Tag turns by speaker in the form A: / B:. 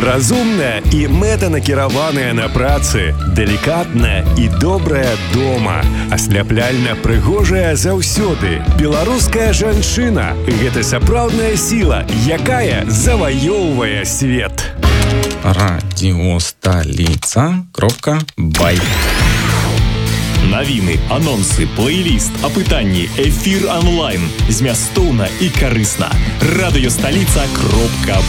A: Разумная і мэтанакіраваная на працы, далікатная і добрая дома, асляпляльна прыгожая заўсёды. Беларуская жанчына – гэта сапраўдная сіла, якая заваёўвае свет.
B: Радиостолица.бай.
C: Навіны, анонсы, плейліст, апытанні, эфір онлайн. Змястоўна і карысна. Радыёсталіца.бай.